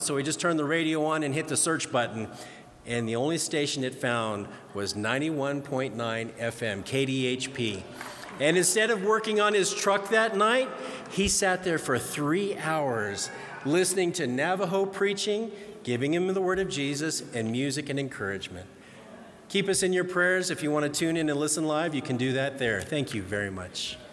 So he just turned the radio on and hit the search button, and the only station it found was 91.9 FM, KDHP. And instead of working on his truck that night, he sat there for 3 hours listening to Navajo preaching, giving him the word of Jesus, and music and encouragement. Keep us in your prayers. If you want to tune in and listen live, you can do that there. Thank you very much.